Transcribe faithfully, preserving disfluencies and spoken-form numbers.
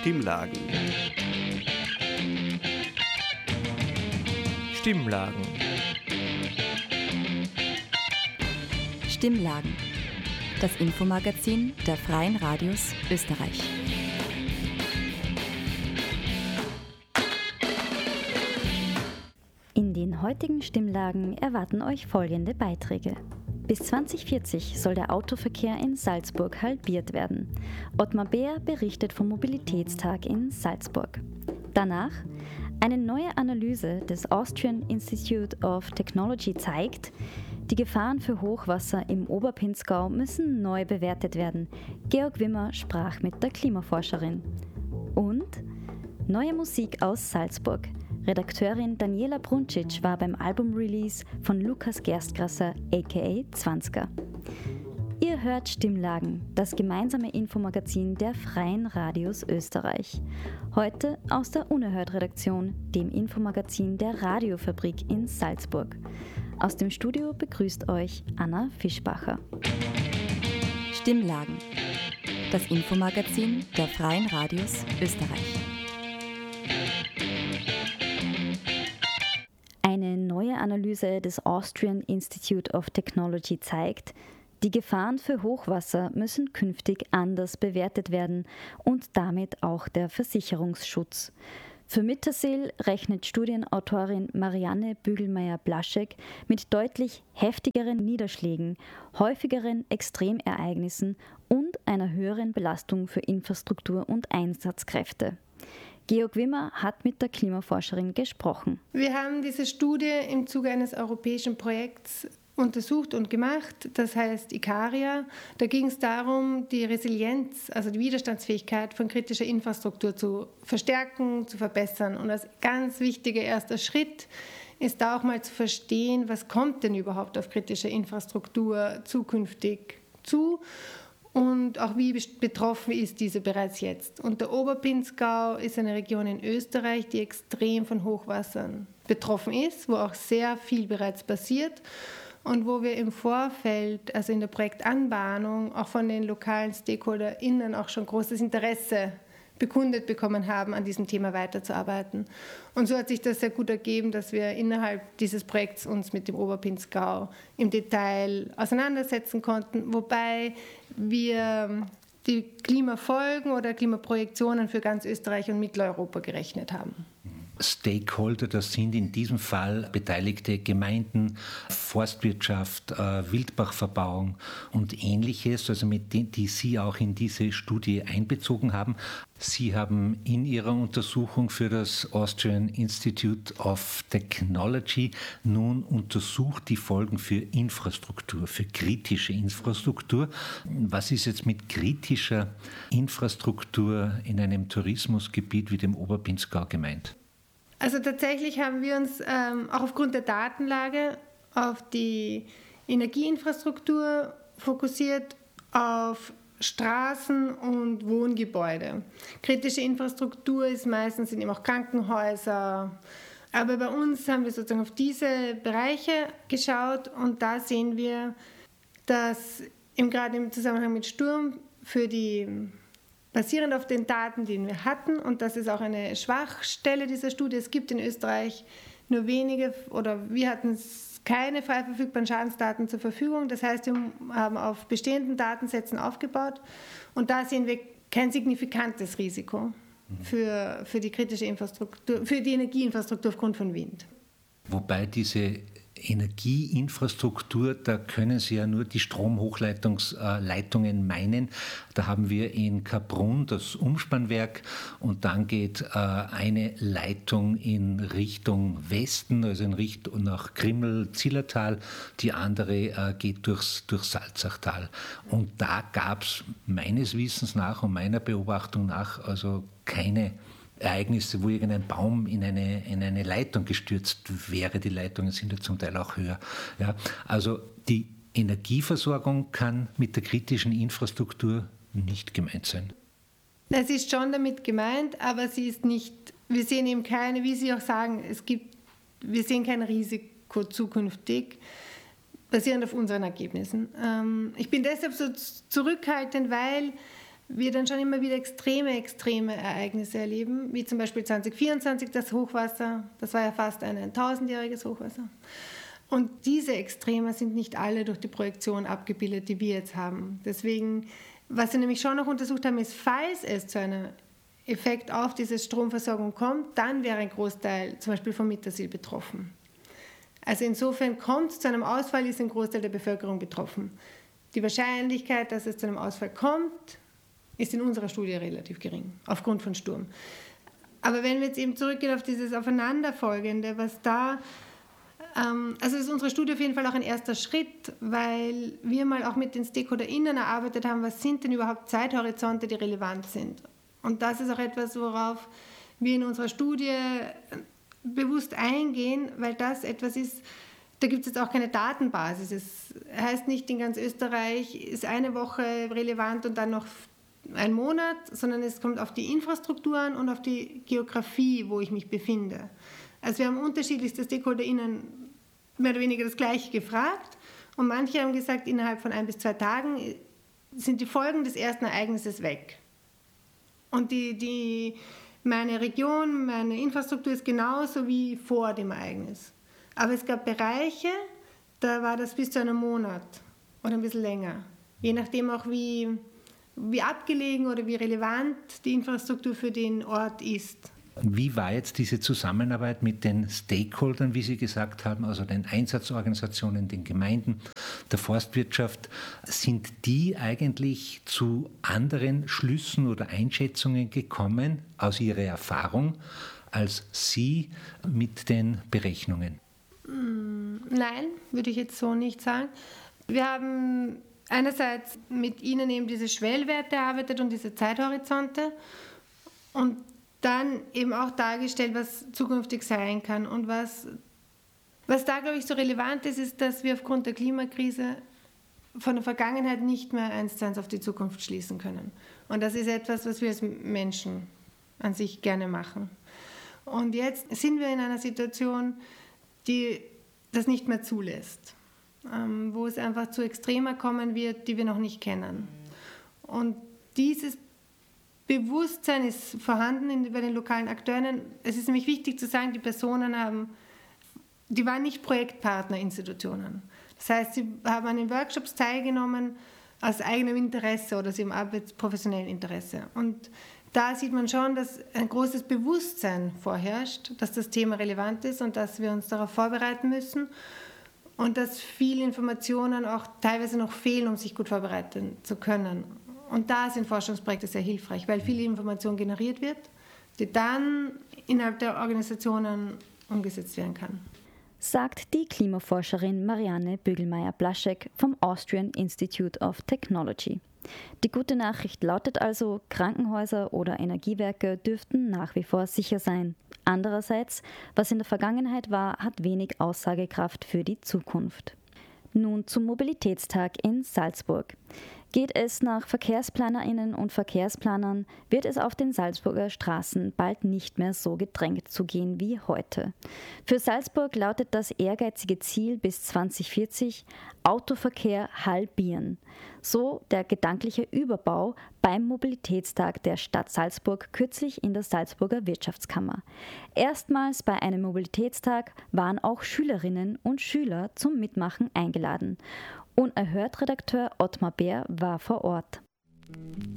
Stimmlagen. Stimmlagen. Stimmlagen. Das Infomagazin der Freien Radios Österreich. In den heutigen Stimmlagen erwarten euch folgende Beiträge. Bis zwanzig vierzig soll der Autoverkehr in Salzburg halbiert werden. Ottmar Beer berichtet vom Mobilitätstag in Salzburg. Danach: Eine neue Analyse des Austrian Institute of Technology zeigt, die Gefahren für Hochwasser im Oberpinzgau müssen neu bewertet werden. Georg Wimmer sprach mit der Klimaforscherin. Und neue Musik aus Salzburg. Redakteurin Daniela Bruncic war beim Album-Release von Lukas Gerstgrasser aka Zwanziger. Ihr hört Stimmlagen, das gemeinsame Infomagazin der Freien Radios Österreich. Heute aus der Unerhört-Redaktion, dem Infomagazin der Radiofabrik in Salzburg. Aus dem Studio begrüßt euch Anna Fischbacher. Stimmlagen, das Infomagazin der Freien Radios Österreich. Eine neue Analyse des Austrian Institute of Technology zeigt, die Gefahren für Hochwasser müssen künftig anders bewertet werden und damit auch der Versicherungsschutz. Für Mittersill rechnet Studienautorin Marianne Bügelmeier-Blaschek mit deutlich heftigeren Niederschlägen, häufigeren Extremereignissen und einer höheren Belastung für Infrastruktur und Einsatzkräfte. Georg Wimmer hat mit der Klimaforscherin gesprochen. Wir haben diese Studie im Zuge eines europäischen Projekts untersucht und gemacht, das heißt Ikaria. Da ging es darum, die Resilienz, also die Widerstandsfähigkeit von kritischer Infrastruktur zu verstärken, zu verbessern. Und als ganz wichtiger erster Schritt ist da auch mal zu verstehen, was kommt denn überhaupt auf kritische Infrastruktur zukünftig zu und auch wie betroffen ist diese bereits jetzt. Und der Oberpinzgau ist eine Region in Österreich, die extrem von Hochwassern betroffen ist, wo auch sehr viel bereits passiert. Und wo wir im Vorfeld, also in der Projektanbahnung, auch von den lokalen StakeholderInnen auch schon großes Interesse bekundet bekommen haben, an diesem Thema weiterzuarbeiten. Und so hat sich das sehr gut ergeben, dass wir innerhalb dieses Projekts uns mit dem Oberpinzgau im Detail auseinandersetzen konnten, wobei wir die Klimafolgen oder Klimaprojektionen für ganz Österreich und Mitteleuropa gerechnet haben. Stakeholder, das sind in diesem Fall beteiligte Gemeinden, Forstwirtschaft, äh, Wildbachverbauung und Ähnliches, also mit denen, die Sie auch in diese Studie einbezogen haben. Sie haben in Ihrer Untersuchung für das Austrian Institute of Technology nun untersucht die Folgen für Infrastruktur, für kritische Infrastruktur. Was ist jetzt mit kritischer Infrastruktur in einem Tourismusgebiet wie dem Oberpinzgau gemeint? Also tatsächlich haben wir uns ähm, auch aufgrund der Datenlage auf die Energieinfrastruktur fokussiert, auf Straßen und Wohngebäude. Kritische Infrastruktur ist meistens sind eben auch Krankenhäuser. Aber bei uns haben wir sozusagen auf diese Bereiche geschaut und da sehen wir, dass eben gerade im Zusammenhang mit Sturm für die basierend auf den Daten, die wir hatten, und das ist auch eine Schwachstelle dieser Studie, es gibt in Österreich nur wenige, oder wir hatten keine frei verfügbaren Schadensdaten zur Verfügung, das heißt, wir haben auf bestehenden Datensätzen aufgebaut und da sehen wir kein signifikantes Risiko für, für die kritische Infrastruktur, für die Energieinfrastruktur aufgrund von Wind. Wobei diese Energieinfrastruktur, da können Sie ja nur die Stromhochleitungsleitungen meinen. Da haben wir in Kaprun das Umspannwerk und dann geht äh, eine Leitung in Richtung Westen, also in Richtung nach Krimmel-Zillertal, die andere äh, geht durchs, durchs Salzachtal. Und da gab es meines Wissens nach und meiner Beobachtung nach also keine Ereignisse, wo irgendein Baum in eine, in eine Leitung gestürzt wäre. Die Leitungen sind ja zum Teil auch höher. Ja, also die Energieversorgung kann mit der kritischen Infrastruktur nicht gemeint sein. Es ist schon damit gemeint, aber sie ist nicht, wir sehen eben keine, wie Sie auch sagen, es gibt, wir sehen kein Risiko zukünftig, basierend auf unseren Ergebnissen. Ich bin deshalb so zurückhaltend, weil wir dann schon immer wieder extreme, extreme Ereignisse erleben, wie zum Beispiel zwanzig vierundzwanzig das Hochwasser, das war ja fast ein tausendjähriges Hochwasser. Und diese Extreme sind nicht alle durch die Projektion abgebildet, die wir jetzt haben. Deswegen, was wir nämlich schon noch untersucht haben, ist, falls es zu einem Effekt auf diese Stromversorgung kommt, dann wäre ein Großteil zum Beispiel vom Mittersill betroffen. Also insofern kommt es zu einem Ausfall, ist ein Großteil der Bevölkerung betroffen. Die Wahrscheinlichkeit, dass es zu einem Ausfall kommt, ist in unserer Studie relativ gering, aufgrund von Sturm. Aber wenn wir jetzt eben zurückgehen auf dieses Aufeinanderfolgende, was da, ähm, also ist unsere Studie auf jeden Fall auch ein erster Schritt, weil wir mal auch mit den StakeholderInnen erarbeitet haben, was sind denn überhaupt Zeithorizonte, die relevant sind. Und das ist auch etwas, worauf wir in unserer Studie bewusst eingehen, weil das etwas ist, da gibt es jetzt auch keine Datenbasis. Es heißt nicht, in ganz Österreich ist eine Woche relevant und dann noch ein Monat, sondern es kommt auf die Infrastrukturen und auf die Geografie, wo ich mich befinde. Also wir haben unterschiedlichste StakeholderInnen mehr oder weniger das Gleiche gefragt und manche haben gesagt, innerhalb von ein bis zwei Tagen sind die Folgen des ersten Ereignisses weg. Und die, die, meine Region, meine Infrastruktur ist genauso wie vor dem Ereignis. Aber es gab Bereiche, da war das bis zu einem Monat oder ein bisschen länger. Je nachdem auch, wie, wie abgelegen oder wie relevant die Infrastruktur für den Ort ist. Wie war jetzt diese Zusammenarbeit mit den Stakeholdern, wie Sie gesagt haben, also den Einsatzorganisationen, den Gemeinden, der Forstwirtschaft? Sind die eigentlich zu anderen Schlüssen oder Einschätzungen gekommen aus Ihrer Erfahrung als Sie mit den Berechnungen? Nein, würde ich jetzt so nicht sagen. Wir haben einerseits mit Ihnen eben diese Schwellwerte erarbeitet und diese Zeithorizonte und dann eben auch dargestellt, was zukünftig sein kann. Und was, was da, glaube ich, so relevant ist, ist, dass wir aufgrund der Klimakrise von der Vergangenheit nicht mehr eins zu eins auf die Zukunft schließen können. Und das ist etwas, was wir als Menschen an sich gerne machen. Und jetzt sind wir in einer Situation, die das nicht mehr zulässt, ähm, wo es einfach zu Extremer kommen wird, die wir noch nicht kennen. Und dieses Bewusstsein ist vorhanden in, bei den lokalen Akteuren. Es ist nämlich wichtig zu sagen, die Personen haben, die waren nicht Projektpartnerinstitutionen. Das heißt, sie haben an den Workshops teilgenommen aus eigenem Interesse oder aus ihrem arbeitsprofessionellen Interesse. Und da sieht man schon, dass ein großes Bewusstsein vorherrscht, dass das Thema relevant ist und dass wir uns darauf vorbereiten müssen und dass viele Informationen auch teilweise noch fehlen, um sich gut vorbereiten zu können. Und da sind Forschungsprojekte sehr hilfreich, weil viel Information generiert wird, die dann innerhalb der Organisationen umgesetzt werden kann. Sagt die Klimaforscherin Marianne Bögelmeier-Blaschek vom Austrian Institute of Technology. Die gute Nachricht lautet also, Krankenhäuser oder Energiewerke dürften nach wie vor sicher sein. Andererseits, was in der Vergangenheit war, hat wenig Aussagekraft für die Zukunft. Nun zum Mobilitätstag in Salzburg. Geht es nach VerkehrsplanerInnen und Verkehrsplanern, wird es auf den Salzburger Straßen bald nicht mehr so gedrängt zugehen wie heute. Für Salzburg lautet das ehrgeizige Ziel bis zwanzig vierzig Autoverkehr halbieren. So der gedankliche Überbau beim Mobilitätstag der Stadt Salzburg kürzlich in der Salzburger Wirtschaftskammer. Erstmals bei einem Mobilitätstag waren auch Schülerinnen und Schüler zum Mitmachen eingeladen. Unerhört-Redakteur Ottmar Bär war vor Ort.